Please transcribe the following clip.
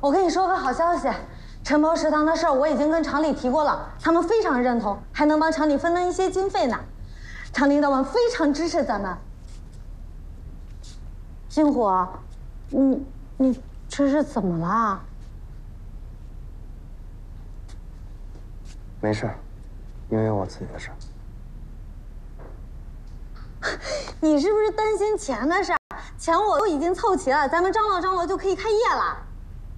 我跟你说个好消息，承包食堂的事儿我已经跟厂里提过了，他们非常认同，还能帮厂里分担一些经费呢。厂领导们非常支持咱们。星火，你这是怎么了？ 没事，因为我自己的事儿。 你是不是担心钱的事儿？钱我都已经凑齐了，咱们张罗张罗就可以开业了。